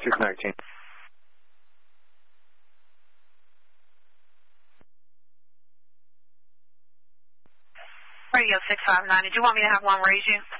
connecting. Radio 659, did you want me to have one raise you?